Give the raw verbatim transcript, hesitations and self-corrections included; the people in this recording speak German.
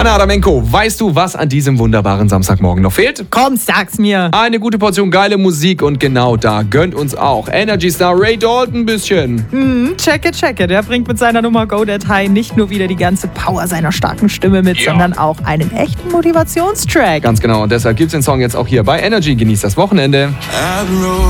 Anna Adamenko, weißt du, was an diesem wunderbaren Samstagmorgen noch fehlt? Komm, sag's mir. Eine gute Portion geile Musik und genau da gönnt uns auch Energy Star Ray Dalton ein bisschen. Hm, checke, checke. Der bringt mit seiner Nummer Go That High nicht nur wieder die ganze Power seiner starken Stimme mit, Ja. sondern auch einen echten Motivationstrack. Ganz genau, und deshalb gibt's den Song jetzt auch hier bei Energy. Genießt das Wochenende. Admiral.